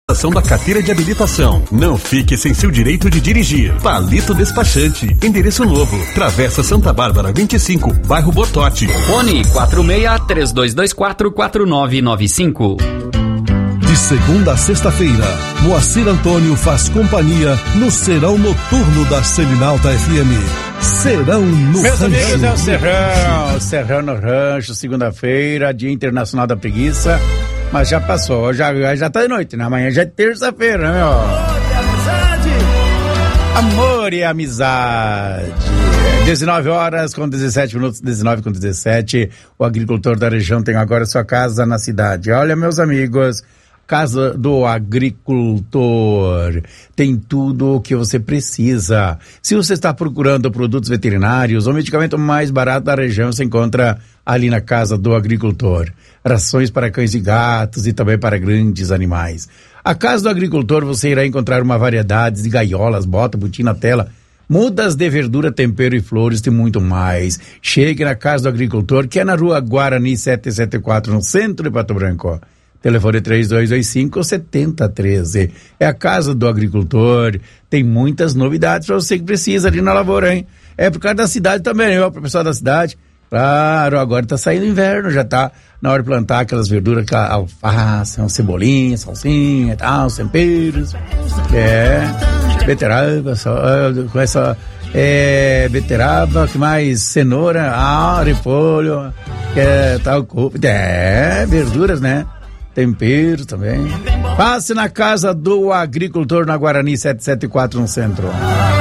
Da carteira de habilitação. Não fique sem seu direito de dirigir. Palito Despachante. Endereço novo. Travessa Santa Bárbara 25, bairro Bortote. Fone 46-3224-4995. De segunda a sexta-feira, Moacir Antônio faz companhia no Serão Noturno da Seminalta FM. Serão no Meus Rancho. amigos, é o Serrão no Rancho, segunda-feira, Dia Internacional da Preguiça. Mas já passou, já tá de noite, né? Amanhã já é terça-feira, né, meu? Amor e amizade. 19 horas com 17 minutos, 19 com 17. O agricultor da região tem agora sua casa na cidade. Olha, meus amigos, Casa do Agricultor. Tem tudo o que você precisa. Se você está procurando produtos veterinários, o medicamento mais barato da região se encontra ali na Casa do Agricultor. Rações para cães e gatos e também para grandes animais. A Casa do Agricultor você irá encontrar uma variedade de gaiolas, bota, botina, tela, mudas de verdura, tempero e flores e muito mais. Chegue na Casa do Agricultor, que é na Rua Guarani 774, no centro de Pato Branco. Telefone 3225-7013. É a Casa do Agricultor. Tem muitas novidades para você que precisa ali na lavoura, hein? É por causa da cidade também, ó, para o pessoal da cidade. Claro, agora tá saindo inverno, já tá na hora de plantar aquelas verduras, aquela alface, uma cebolinha, salsinha, tal, temperos. Beterraba, com essa, beterraba, que mais? Cenoura, repolho, tal, verduras, né? Tempero também. Passe na Casa do Agricultor, na Guarani 774, no centro.